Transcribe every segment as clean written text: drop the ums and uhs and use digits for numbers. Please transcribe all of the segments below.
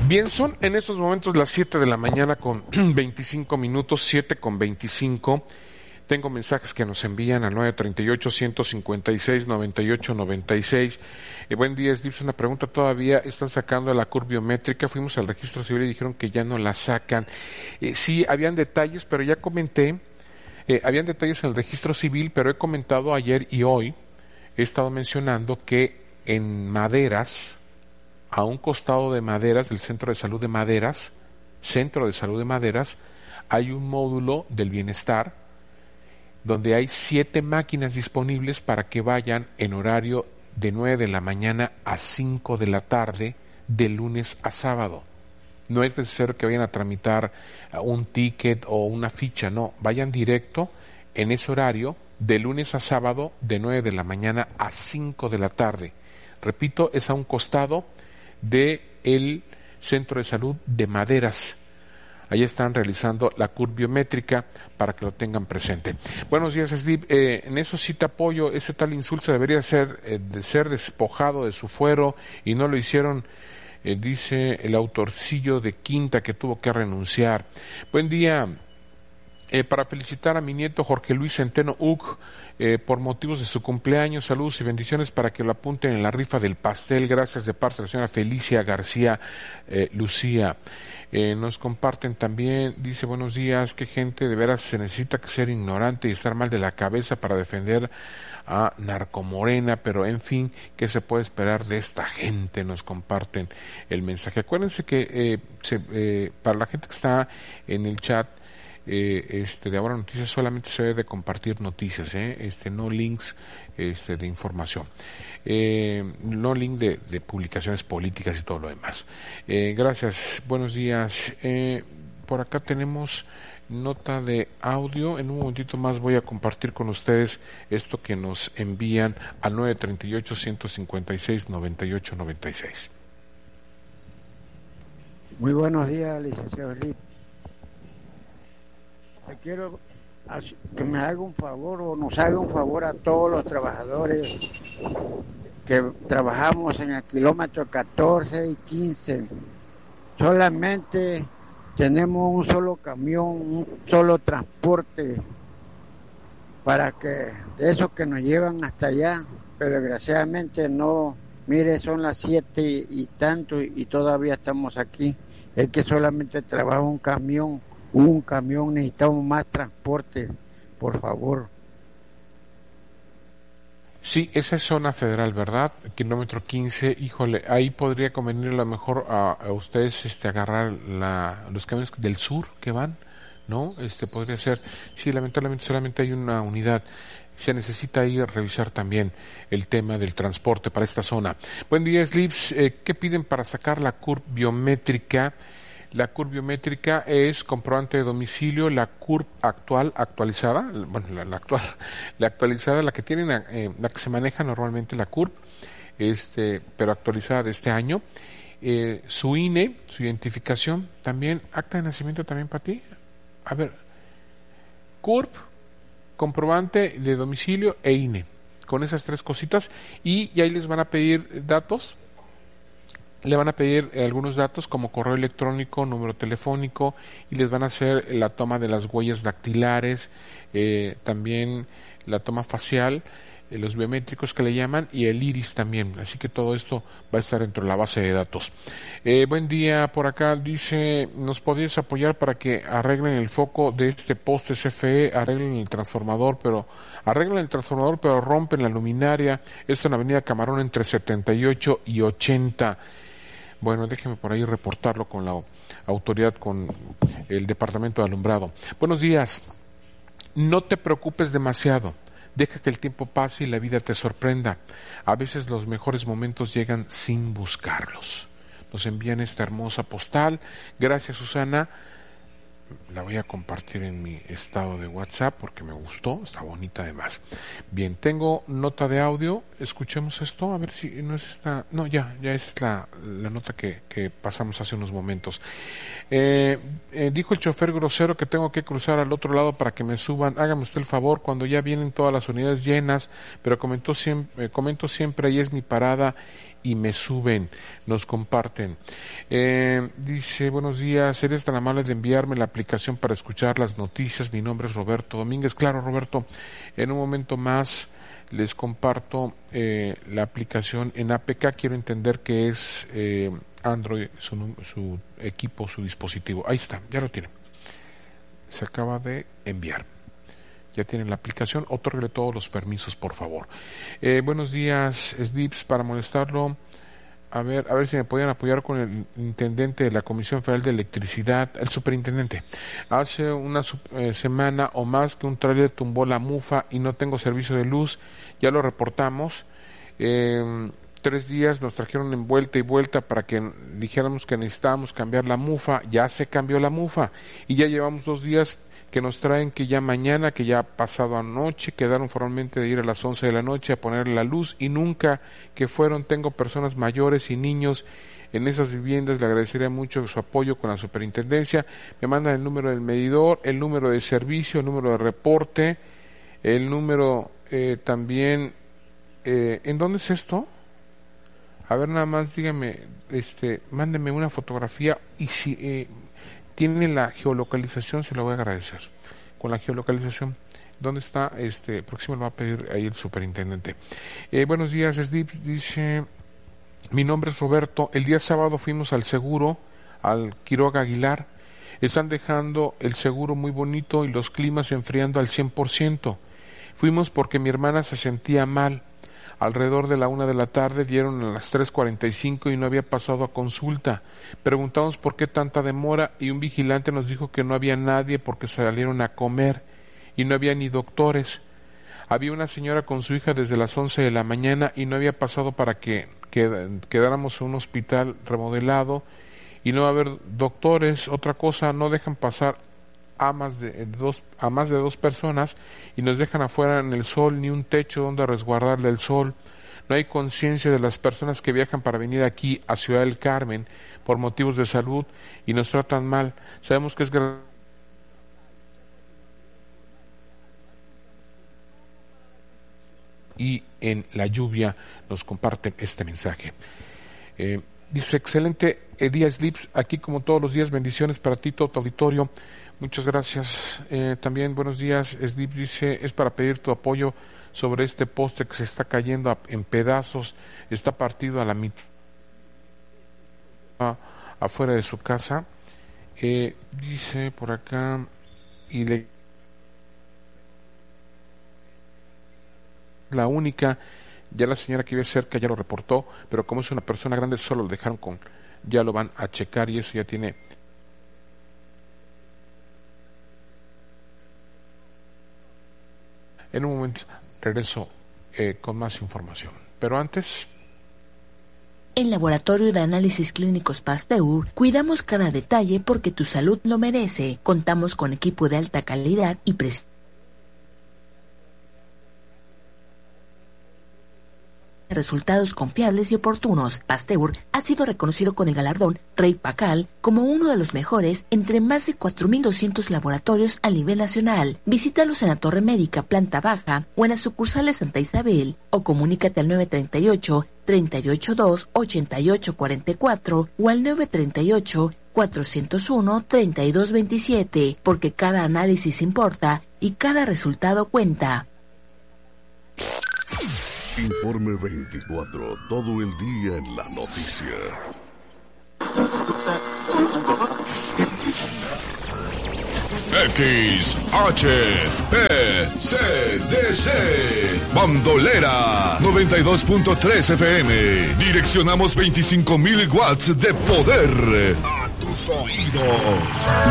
Bien, son en estos momentos las 7 de la mañana con 25 minutos, 7 con 25. Tengo mensajes que nos envían al 938-156-9896. Buen día, Slips, una pregunta. ¿Todavía están sacando la CURP biométrica? Fuimos al registro civil y dijeron que ya no la sacan. Sí, habían detalles, pero ya comenté. Habían detalles en el registro civil, pero he comentado ayer y hoy, he estado mencionando que en Maderas, a un costado de Maderas, del Centro de Salud de Maderas, hay un módulo del bienestar donde hay 7 máquinas disponibles para que vayan en horario de 9 de la mañana a 5 de la tarde, de lunes a sábado. No es necesario que vayan a tramitar un ticket o una ficha, no, vayan directo en ese horario, de lunes a sábado, de 9 de la mañana a 5 de la tarde. Repito, es a un costado de el Centro de Salud de Maderas. Ahí están realizando la CURP biométrica para que lo tengan presente. Buenos días, Slip. En eso sí te apoyo. Ese tal insulto debería ser de ser despojado de su fuero y no lo hicieron, dice el autorcillo de Quinta que tuvo que renunciar. Buen día. Para felicitar a mi nieto Jorge Luis Centeno Uc por motivos de su cumpleaños, saludos y bendiciones para que lo apunten en la rifa del pastel, gracias de parte de la señora Felicia García Lucía. Nos comparten también, dice buenos días, que gente de veras se necesita que ser ignorante y estar mal de la cabeza para defender a Narcomorena, pero en fin, ¿qué se puede esperar de esta gente? Nos comparten el mensaje. Acuérdense que para la gente que está en el chat, de Ahora Noticias, solamente se debe de compartir noticias, no links de información, no link de publicaciones políticas y todo lo demás. Gracias, buenos días. Por acá tenemos nota de audio. En un momentito más voy a compartir con ustedes esto que nos envían al 938-156-9896. Muy buenos días, licenciado Slip. Quiero que me haga un favor o nos haga un favor a todos los trabajadores que trabajamos en el kilómetro 14 y 15. Solamente tenemos un solo camión, un solo transporte para que de esos que nos llevan hasta allá, pero desgraciadamente no. Mire, son las 7 y tanto y todavía estamos aquí. Es que solamente trabaja un camión, necesitamos más transporte, por favor. Sí, esa es zona federal, ¿verdad? Kilómetro 15, híjole, ahí podría convenir a lo mejor a ustedes agarrar los camiones del sur que van, ¿no? Podría ser, sí, lamentablemente solamente hay una unidad. Se necesita ahí revisar también el tema del transporte para esta zona. Buen día, Slips. ¿Qué piden para sacar la CURP biométrica? La CURP biométrica es comprobante de domicilio, la CURP actualizada, bueno, la actualizada, la que tienen, la que se maneja normalmente la CURP, pero actualizada de este año, su INE, su identificación, también, acta de nacimiento también para ti. A ver, CURP, comprobante de domicilio e INE, con esas 3 cositas, y ahí les van a pedir datos. Le van a pedir algunos datos como correo electrónico, número telefónico, y les van a hacer la toma de las huellas dactilares, también la toma facial, los biométricos que le llaman, y el iris también. Así que todo esto va a estar dentro de la base de datos. Buen día, por acá dice, ¿nos podrías apoyar para que arreglen el foco de este poste CFE, arreglen el transformador, pero rompen la luminaria? Esto en Avenida Camarón entre 78 y 80. Bueno, déjeme por ahí reportarlo con la autoridad, con el Departamento de Alumbrado. Buenos días. No te preocupes demasiado. Deja que el tiempo pase y la vida te sorprenda. A veces los mejores momentos llegan sin buscarlos. Nos envían esta hermosa postal. Gracias, Susana. La voy a compartir en mi estado de WhatsApp porque me gustó, está bonita además. Bien, tengo nota de audio, escuchemos esto, a ver si no es esta, no, ya es la nota que pasamos hace unos momentos. Dijo el chofer grosero que tengo que cruzar al otro lado para que me suban. Hágame usted el favor, cuando ya vienen todas las unidades llenas, pero comento siempre, ahí es mi parada y me suben, nos comparten. Dice, buenos días, ¿eres tan amable de enviarme la aplicación para escuchar las noticias? Mi nombre es Roberto Domínguez. Claro, Roberto, en un momento más les comparto la aplicación en APK. Quiero entender que es Android, su equipo, su dispositivo. Ahí está, ya lo tienen. Se acaba de enviar. Ya tienen la aplicación, otórguele todos los permisos, por favor. Buenos días, Slips, para molestarlo. A ver si me podían apoyar con el intendente de la Comisión Federal de Electricidad, el superintendente. Hace una semana o más que un tráiler tumbó la mufa y no tengo servicio de luz. Ya lo reportamos. 3 días nos trajeron en vuelta y vuelta para que dijéramos que necesitábamos cambiar la mufa. Ya se cambió la mufa y ya llevamos 2 días que nos traen que ya mañana, que ya pasado anoche, quedaron formalmente de ir a las 11 de la noche a poner la luz y nunca que fueron. Tengo personas mayores y niños en esas viviendas. Le agradecería mucho su apoyo con la superintendencia. Me mandan el número del medidor, el número de servicio, el número de reporte, el número también. ¿En dónde es esto? A ver, nada más dígame, mándeme una fotografía y si tiene la geolocalización, se lo voy a agradecer. Con la geolocalización, ¿dónde está? Próximo lo va a pedir ahí el superintendente. Buenos días, Slip, dice, mi nombre es Roberto. El día sábado fuimos al seguro, al Quiroga Aguilar. Están dejando el seguro muy bonito y los climas enfriando al 100%. Fuimos porque mi hermana se sentía mal. Alrededor de la 1 de la tarde dieron a las 3:45 y no había pasado a consulta. Preguntamos por qué tanta demora y un vigilante nos dijo que no había nadie porque salieron a comer y no había ni doctores. Había una señora con su hija desde las 11 de la mañana y no había pasado para que quedáramos en un hospital remodelado y no va a haber doctores. Otra cosa, no dejan pasar a más de dos personas y nos dejan afuera en el sol, ni un techo donde resguardarle el sol. No hay conciencia de las personas que viajan para venir aquí a Ciudad del Carmen por motivos de salud y nos tratan mal. Sabemos que es y en la lluvia nos comparten este mensaje. Dice, excelente día, Slips, aquí como todos los días, bendiciones para ti, todo tu auditorio. Muchas gracias. También buenos días, Slip dice, es para pedir tu apoyo sobre este poste que se está cayendo en pedazos, está partido a la mitad afuera de su casa. Dice por acá, la única, ya la señora que vive cerca ya lo reportó, pero como es una persona grande solo lo dejaron ya lo van a checar y eso ya tiene. En un momento regreso con más información. Pero antes... En Laboratorio de Análisis Clínicos Pasteur, cuidamos cada detalle porque tu salud lo merece. Contamos con equipo de alta calidad y resultados confiables y oportunos. Pasteur ha sido reconocido con el galardón Rey Pacal como uno de los mejores entre más de 4.200 laboratorios a nivel nacional. Visítalos en la Torre Médica, planta baja, o en las sucursales Santa Isabel, o comunícate al 938-382-8844 o al 938-401-3227, porque cada análisis importa y cada resultado cuenta. Informe 24, todo el día en la noticia. XHPCDC Bandolera 92.3 FM. Direccionamos 25.000 watts de poder a tus oídos.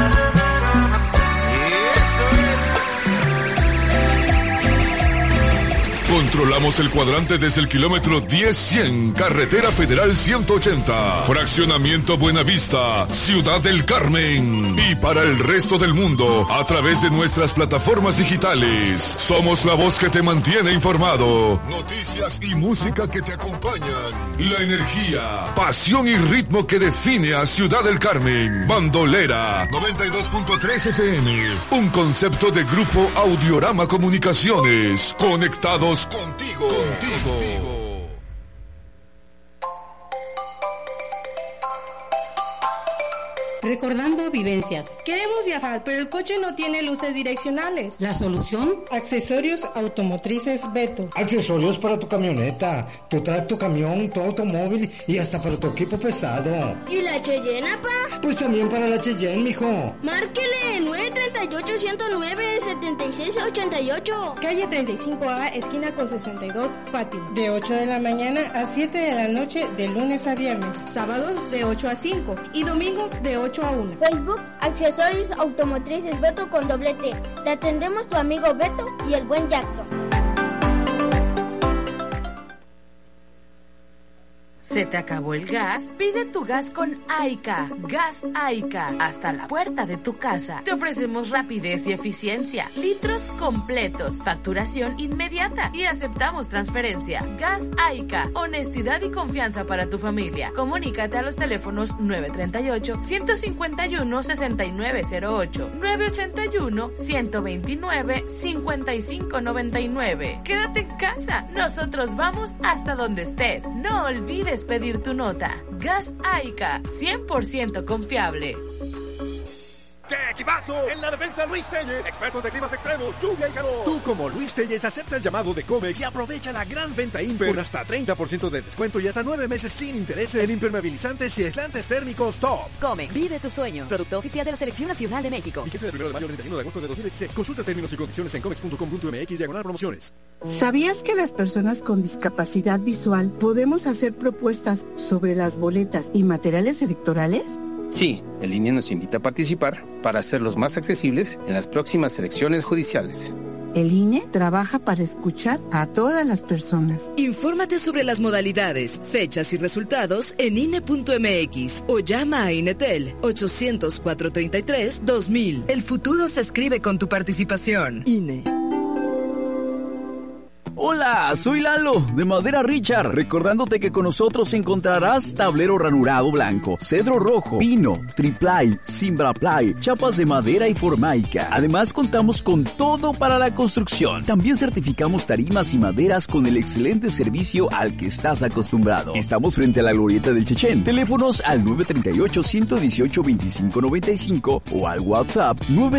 Controlamos el cuadrante desde el kilómetro 10-100, Carretera Federal 180, Fraccionamiento Buenavista, Ciudad del Carmen. Y para el resto del mundo, a través de nuestras plataformas digitales. Somos la voz que te mantiene informado. Noticias y música que te acompañan. La energía, pasión y ritmo que define a Ciudad del Carmen. Bandolera 92.3 FM. Un concepto de Grupo Audiorama Comunicaciones. Conectados contigo. Recordando vivencias. Queremos viajar, pero el coche no tiene luces direccionales. ¿La solución? Accesorios automotrices Beto. Accesorios para tu camioneta, tu tracto camión, tu automóvil y hasta para tu equipo pesado. ¿Y la Cheyenne, pa? Pues también para la Cheyenne, mijo. Márquele 938-109-7688. Calle 35A, esquina con 62, Fátima. De 8 de la mañana a 7 de la noche, de lunes a viernes. Sábados de 8 a 5 y domingos de 8 a 1. Facebook, Accesorios Automotrices Beto con doble T. Te atendemos tu amigo Beto y el buen Jackson. ¿Se te acabó el gas? Pide tu gas con Aica. Gas Aica. Hasta la puerta de tu casa. Te ofrecemos rapidez y eficiencia. Litros completos. Facturación inmediata. Y aceptamos transferencia. Gas Aica. Honestidad y confianza para tu familia. Comunícate a los teléfonos 938-151-6908. 981-129-5599. Quédate en casa. Nosotros vamos hasta donde estés. No olvides pedir tu nota. Gas Aica, 100% confiable. ¡Qué equipazo! En la defensa Luis Telles, expertos de climas extremos, lluvia y calor. Tú como Luis Telles acepta el llamado de Comex y aprovecha la gran venta Imper con hasta 30% de descuento y hasta 9 meses sin intereses en impermeabilizantes y aislantes térmicos top. Comex, vive tus sueños. Producto oficial de la Selección Nacional de México. Fíjese del 1 de mayo al 31 de agosto de 2016. Consulta términos y condiciones en comex.com.mx/promociones. ¿Sabías que las personas con discapacidad visual podemos hacer propuestas sobre las boletas y materiales electorales? Sí, el INE nos invita a participar para hacerlos más accesibles en las próximas elecciones judiciales. El INE trabaja para escuchar a todas las personas. Infórmate sobre las modalidades, fechas y resultados en INE.mx o llama a INETEL 800-433-2000. El futuro se escribe con tu participación. INE. Hola, soy Lalo, de Madera Richard, recordándote que con nosotros encontrarás tablero ranurado blanco, cedro rojo, pino, triplay, cimbraplay, chapas de madera y formaica. Además, contamos con todo para la construcción. También certificamos tarimas y maderas con el excelente servicio al que estás acostumbrado. Estamos frente a la glorieta del Chechén. Teléfonos al 938-118-2595 o al WhatsApp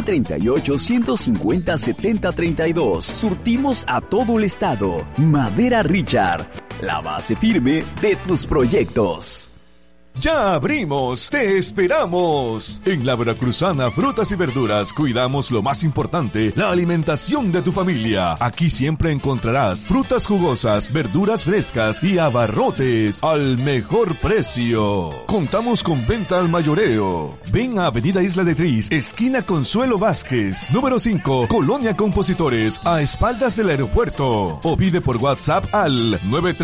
938-150-7032. Surtimos a todo el estado. Madera Richard, la base firme de tus proyectos. ¡Ya abrimos! ¡Te esperamos! En la Veracruzana Frutas y Verduras cuidamos lo más importante, la alimentación de tu familia. Aquí siempre encontrarás frutas jugosas, verduras frescas y abarrotes al mejor precio. Contamos con venta al mayoreo. Ven a Avenida Isla de Tris, esquina Consuelo Vázquez, número 5, Colonia Compositores, a espaldas del aeropuerto. O pide por WhatsApp al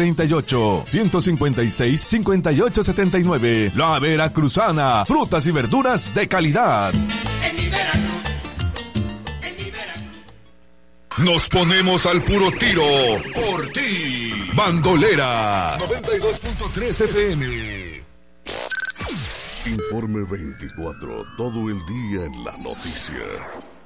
938-156-5879. La Veracruzana, frutas y verduras de calidad. En mi Veracruz, en mi Veracruz. Nos ponemos al puro tiro por ti. Bandolera 92.3 FM. Informe 24, todo el día en la noticia.